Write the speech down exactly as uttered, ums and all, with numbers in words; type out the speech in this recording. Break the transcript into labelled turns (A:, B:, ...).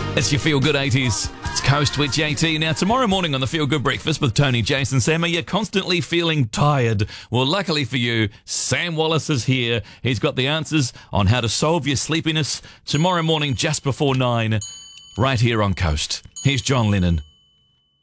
A: It's your Feel Good eighties. It's Coast with J T. Now, tomorrow morning on the Feel Good Breakfast with Tony, Jason, Sam, are you constantly feeling tired? Well, luckily for you, Sam Wallace is here. He's got the answers on how to solve your sleepiness tomorrow morning just before nine, right here on Coast. Here's John Lennon.